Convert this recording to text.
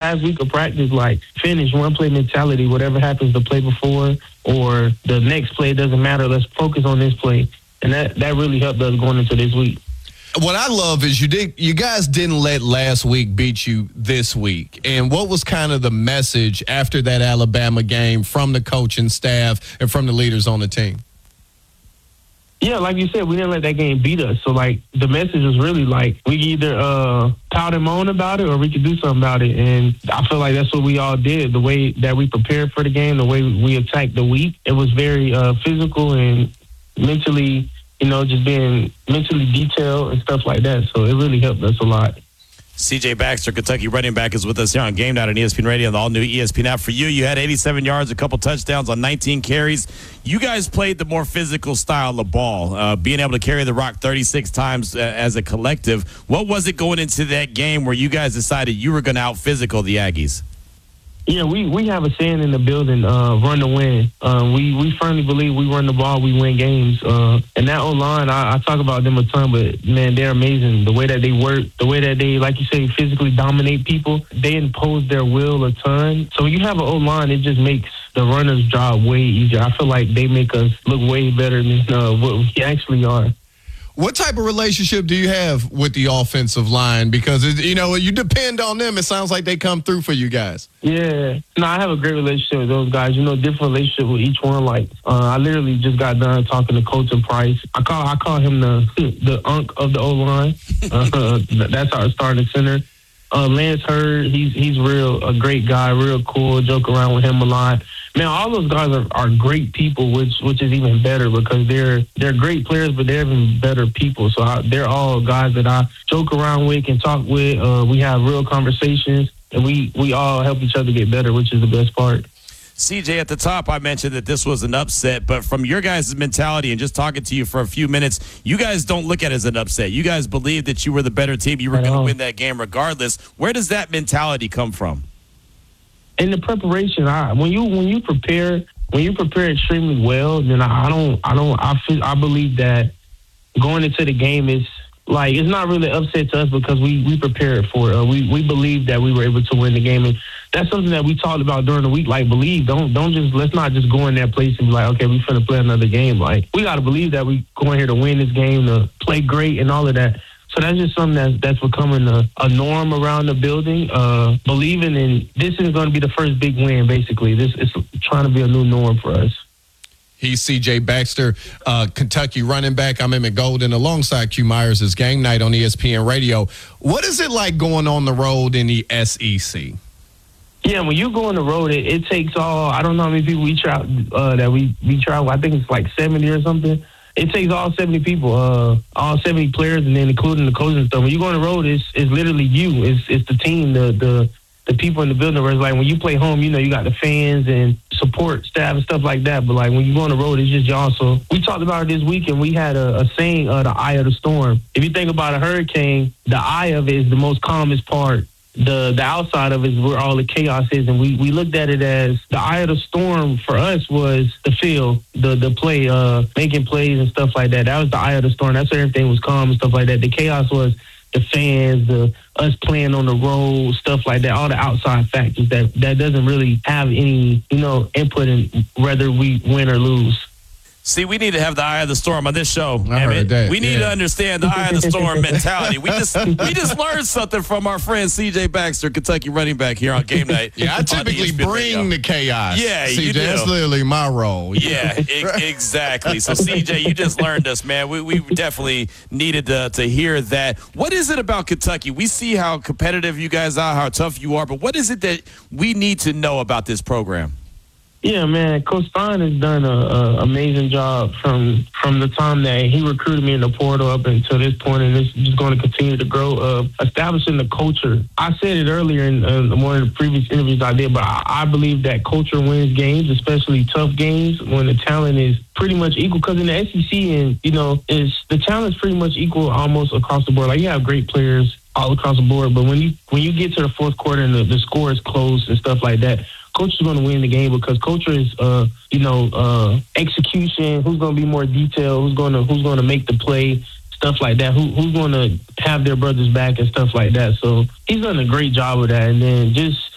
last week of practice, like, finish, one-play mentality, whatever happens the play before or the next play, doesn't matter. Let's focus on this play. And that really helped us going into this week. What I love is you guys didn't let last week beat you this week. And what was kind of the message after that Alabama game from the coaching staff and from the leaders on the team? Yeah, like you said, we didn't let that game beat us. So, like, the message was really, like, we could either pout and moan about it or we could do something about it. And I feel like that's what we all did. The way that we prepared for the game, the way we attacked the week, it was very physical and mentally, just being mentally detailed and stuff like that. So it really helped us a lot. C.J. Baxter, Kentucky running back, is with us here on Game Night on ESPN Radio and the all-new ESPN app. For you had 87 yards, a couple touchdowns on 19 carries. You guys played the more physical style of ball, being able to carry the rock 36 times as a collective. What was it going into that game where you guys decided you were going to out-physical the Aggies? Yeah, we have a saying in the building, run to win. We firmly believe we run the ball, we win games. And that O-line, I talk about them a ton, but, man, they're amazing. The way that they work, the way that they, like you say, physically dominate people, they impose their will a ton. So when you have an O-line, it just makes the runner's job way easier. I feel like they make us look way better than what we actually are. What type of relationship do you have with the offensive line? Because, you depend on them. It sounds like they come through for you guys. Yeah. No, I have a great relationship with those guys. Different relationship with each one. Like, I literally just got done talking to Coach and Price. I call him the unk of the O-line. That's our starting center. Lance Hurd, he's a great guy, real cool. Joke around with him a lot. Man, all those guys are great people, which is even better because they're great players, but they're even better people. So they're all guys that I joke around with, can talk with. We have real conversations, and we all help each other get better, which is the best part. CJ, at the top, I mentioned that this was an upset, but from your guys' mentality and just talking to you for a few minutes, you guys don't look at it as an upset. You guys believe that you were the better team. You were going to win that game regardless. Where does that mentality come from? In the preparation, when you prepare extremely well, then I believe that going into the game is like it's not really upset to us because we prepared for it. We believe that we were able to win the game, and that's something that we talked about during the week. Like, let's not just go in that place and be like, okay, we finna play another game. Like, we got to believe that we going here to win this game, to play great, and all of that. So that's just something that's becoming a norm around the building. Believing in this is going to be the first big win, basically. This is trying to be a new norm for us. He's C.J. Baxter, Kentucky running back. I'm Emmett Golden alongside Q Myers. It's Game Night on ESPN Radio. What is it like going on the road in the SEC? Yeah, when you go on the road, it takes I don't know how many people we travel. I think it's like 70 or something. It takes all 70 people, all 70 players, and then including the coaches and stuff. When you go on the road, it's literally you. It's the team, the people in the building. Where it's like when you play home, you got the fans and support staff and stuff like that. But like when you go on the road, it's just y'all. So we talked about it this week, and we had a saying, the eye of the storm. If you think about a hurricane, the eye of it is the most calmest part. The outside of it is where all the chaos is, and we looked at it as the eye of the storm for us was the field, the play, making plays and stuff like that. That was the eye of the storm. That's where everything was calm and stuff like that. The chaos was the fans, us playing on the road, stuff like that, all the outside factors that doesn't really have any, input in whether we win or lose. See, we need to have the eye of the storm on this show. I heard that. We need to understand the eye of the storm mentality. We just learned something from our friend C.J. Baxter, Kentucky running back here on Game Night. Yeah, I typically bring the chaos. Yeah, CJ, you do. That's literally my role. Yeah, exactly. So, CJ, you just learned us, man. We definitely needed to hear that. What is it about Kentucky? We see how competitive you guys are, how tough you are, but what is it that we need to know about this program? Yeah, man, Coach Stein has done an amazing job from the time that he recruited me in the portal up until this point, and it's just going to continue to grow, establishing the culture. I said it earlier in one of the previous interviews I did, but I believe that culture wins games, especially tough games, when the talent is pretty much equal. Because in the SEC, and the talent is pretty much equal almost across the board. Like, you have great players all across the board, but when you get to the fourth quarter and the score is close and stuff like that, coach is going to win the game because culture is, execution. Who's going to be more detailed? Who's going to make the play? Stuff like that. Who's going to have their brothers back and stuff like that. So he's done a great job of that. And then just